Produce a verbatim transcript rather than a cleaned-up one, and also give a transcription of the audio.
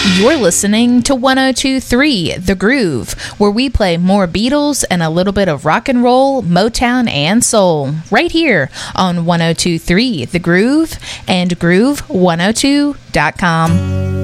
You're listening to one oh two point three The Groove, where we play more Beatles and a little bit of rock and roll, Motown, and soul, right here on one oh two point three The Groove and groove one oh two dot com.